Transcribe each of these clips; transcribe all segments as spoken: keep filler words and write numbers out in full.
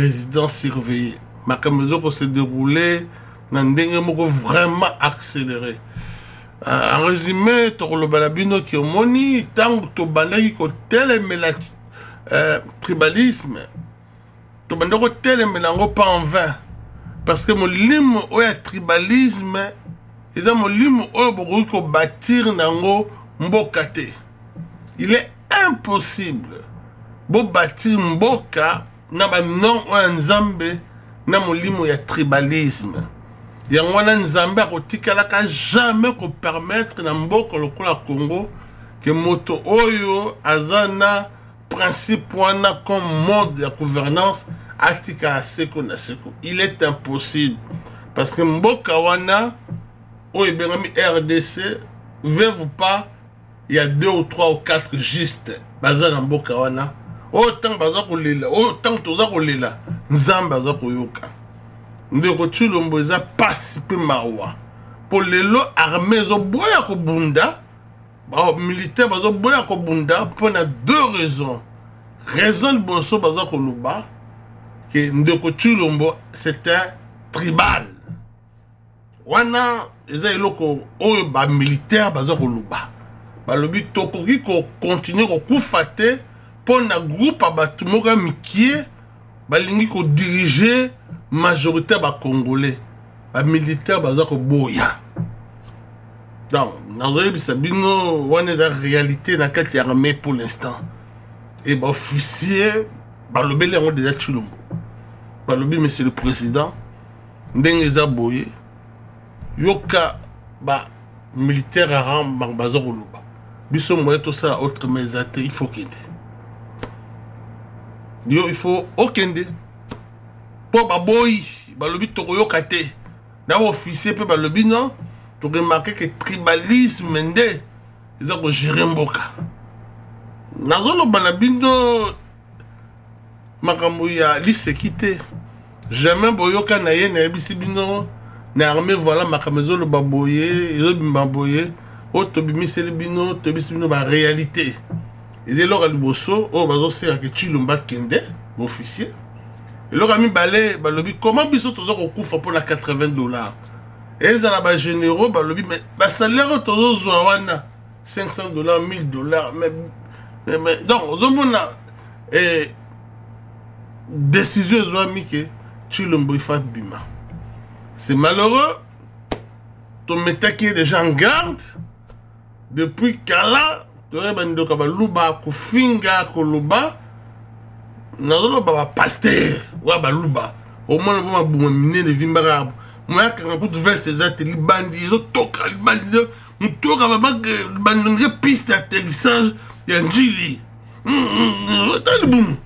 résidence surveillée. Makambezo ko se déroulé dans ndenge moko vraiment accéléré. Euh, en résumé, tokolo balabino ki omoni tango to bandaki ko telemela euh, tribalisme. To bandako telemela ngo pas en vain parce que molimo oya tribalisme eza molimo oyo bokoki ko bâtir nango mboka te. Il est impossible bo bâtir mboka na ba non oya nzambe na molimo ya tribalisme. Yango wana nzambe akotikalaka jamais ko permettre na mboka lokola Congo que moto oyo azana principe wana comme mode de gouvernance atikala seko na seko. Il est impossible parce que mboka wana oyo bengami R D C, veut-vous pas, il y a deux ou trois ou quatre juste baza na mboka wana. Autant baza kolela, autant toza kolela, nzambe baza koyoka. Ndeko Tshilombo eza pasi pe mawa. Po lelo armée zo boya ko bunda, ba militaire bazo boya ko bunda pour deux raisons. Raison de boso baza ko luba que Ndeko Tshilombo c'était tribal. Wana eza eloko oyo ba militaire baza ko luba. Ba lobi tokoki ko continuer ko kufate pour na groupe abatu moka mikie balingi ko diriger majorité ba congolais ba militaire baza ko boya. Donc nazoyi bisabino wana eza réalité na kati ya armée pour l'instant. Et ba officier ba lobeli yango déjà Tshilombo. Ba lobi monsieur le président ndenge eza boye yoka ba militaire à rang baza ko luba. Biso moye to ça autre mais il faut qu'il Yo, il faut okende. Pour baboy, balobi tokoyoka te. Na officier pe balobi non, to remarquer que tribalisme ndé, ils ont géré mboka. Nazolo banabindo makambo ya lisekité. Jamais boyoka na ye na bisi bino na armée voilà makamezo le baboye, ils ont baboye, o to bimiseli bino, to bisi bino ba réalité. Et c'est là liboso oh bazo sera que Tshilombo kende officier et là mi balé balobi comment biso tozo ko kufa pour la quatre-vingts dollars et ça la ba généraux balobi mais ba salaire tozo zwa wana cinq cents dollars mille dollars mais mais, mais donc ozomona et décision zwa mi que Tshilombo fa bima. C'est malheureux ton métier déjà en garde depuis Kala tore bandoka baluba kufinga koloba nazolo baba pasteur wa baluba au moins le moment bon mine de vimbara moi quand pour veste ezate libandi zo toka libandi mutoka baba bandonge piste d'atterrissage ya njili talibum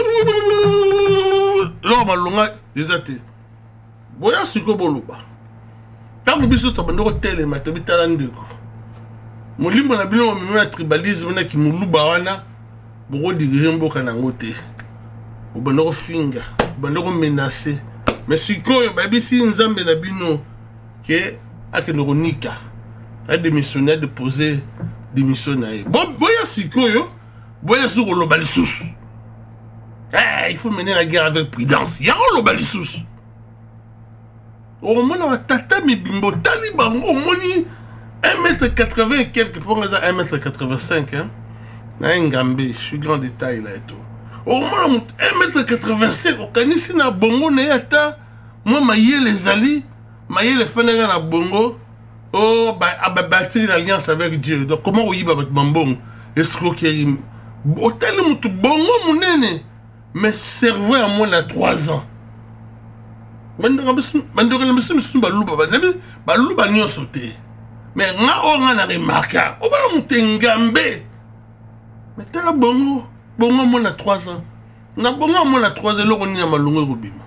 lo malonga ezate boya siko boluba tango biso to bandoko tele matobitala ndeko Molimbo na bino mimena tribalisme na ki muluba wana boko diriger mboka nango te. Obandoko finga, obandoko menacer. Mais sikoyo babisi nzambe na bino ke akenoko nika. A démissionné de poser démission na ye. Bo boya sikoyo, boya siko loba lisusu. Eh, il faut mener la guerre avec prudence. Ya loba lisusu. O mona tata mi bimbo tali bango moni un mètre quatre-vingts et quelques, pour un mètre quatre-vingt-cinq, hein. Je suis grand détail là et tout. Au moins, un mètre quatre-vingt-cinq, au canisi na bongo, neyata, moi, maïe les alliés, maïe les fenêtres na bongo, oh, bah, bah, bâtir l'alliance avec Dieu. Donc, comment on y va avec Mambong? Escroquerie. Au tel moutou bongo, mon nene, mais cerveau à moi, à trois ans. Mandora, mandora, monsieur, monsieur, balouba, balouba, n'y a sauté. Mais nga on a remarqué, on va monter ngambe. Mais t'es là bongo, bongo mon a trois ans. Na bongo mon a trois ans, là on y a malongo robima.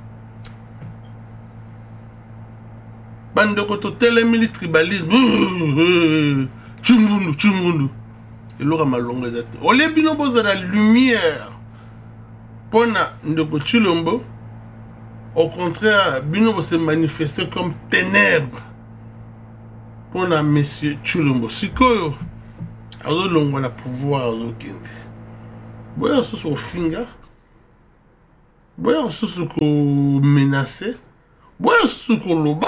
Bande koto tele militribalisme, chungundu, chungundu. Et là on a malongo zate. On les bino boza la lumière. Pona ndoko Tshilombo, au contraire, bino se manifester comme ténèbres. Pour la monsieur Tshilombo sikoyo azo longo na pouvoir azo kende boya so so finga boya mosusu komenace boya mosusu koloba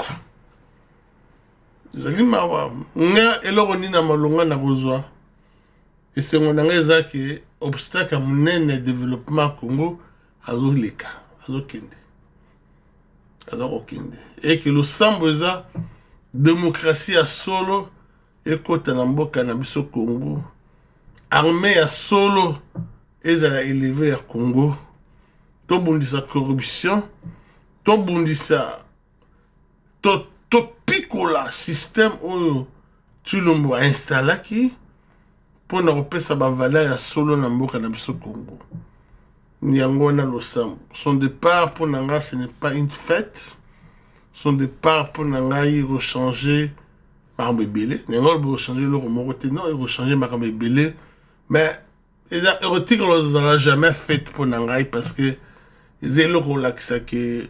ezali mawa nga eloko nini na malonga na kozwa esengo na nga eza ke obstacle monene ya développement ya Congo azoleka azokende azokokende eke losambo eza démocratie ya solo ekota na mboka na biso Congo armée ya solo ezala élevé ya Congo tobundisa corruption tobundisa to topikola système oyo Tshilombo ainstallaki mpona kopesa bavaleur ya solo na mboka na biso Congo yango wana losambo son départ mpona nga ce n'est pas une fête son départ mpona ngai rechange makambo ebele yango lobo rechange eloko moko te non rechange makambo ebele mais eza érotique ezala jamais faite mpona ngai parce que eza eloko olakisa ke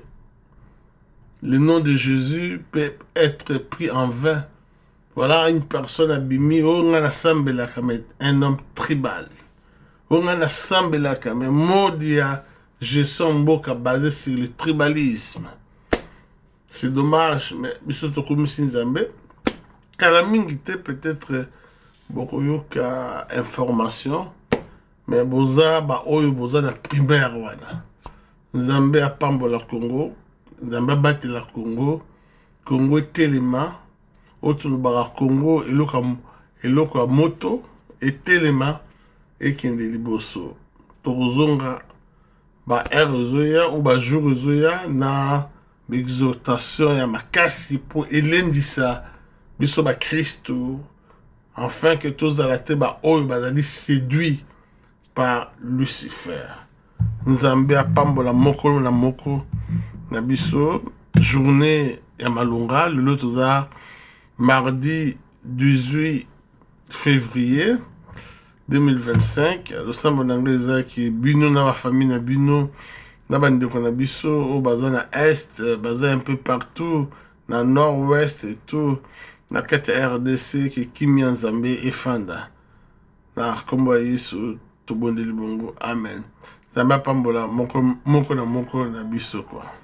le nom de Jésus peut être pris en vain. Voilà une personne abimi, on a assemblé un homme tribal. On a assemblé mais modia gestion boka basé sur le tribalisme. C'est dommage, mais bisoto comme Sinzambe, kalamingi te peut-être beaucoup yoka information, mais boza ba oyo boza na primaire wana. Nzambe a pambola Congo. Nzamba bate la Congo, Congo telema, autre bara Congo, eloko eloko a moto, et telema, et kende liboso. Torozonga, ba erozoya, ou ba jourozoya, na l'exhortation ya makasi pour elendisa, biso ba Christo, afin que tous à la te ba oyo bazali séduit par Lucifer. Nzambe a pambola moko na moko, na biso journée ya malunga lelo toza mardi dix-huit février deux mille vingt-cinq losambo na anglais eza ki bino na ba famille na bino na bandeko na biso o baza na est baza un peu partout na nord-ouest et tout na kati ya R D C ki kimia nzambe efanda na kombo ya Yesu tobondeli bongo amen nzambe apambola moko moko na moko na biso kwa